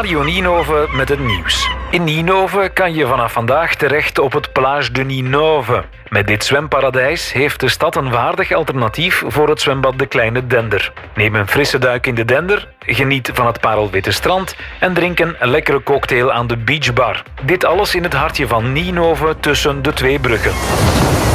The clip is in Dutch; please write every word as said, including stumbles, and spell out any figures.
Radio Ninove met het nieuws. In Ninove kan je vanaf vandaag terecht op het Plage de Ninove. Met dit zwemparadijs heeft de stad een waardig alternatief voor het zwembad De Kleine Dender. Neem een frisse duik in de Dender, geniet van het parelwitte strand en drink een lekkere cocktail aan de beachbar. Dit alles in het hartje van Ninove tussen de twee bruggen.